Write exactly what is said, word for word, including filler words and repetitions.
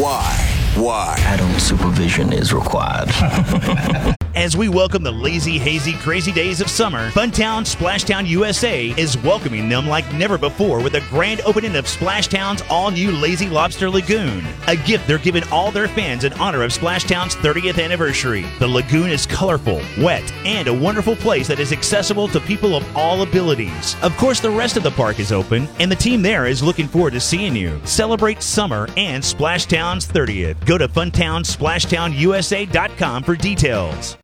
Why? Why? Adult supervision is required. As we welcome the lazy, hazy, crazy days of summer, Funtown Splashtown U S A is welcoming them like never before with a grand opening of Splashtown's all-new Lazy Lobster Lagoon, a gift they're giving all their fans in honor of Splashtown's thirtieth anniversary. The lagoon is colorful, wet, and a wonderful place that is accessible to people of all abilities. Of course, the rest of the park is open, and the team there is looking forward to seeing you. Celebrate summer and Splashtown's thirtieth. Go to funtown splashtown U S A dot com for details.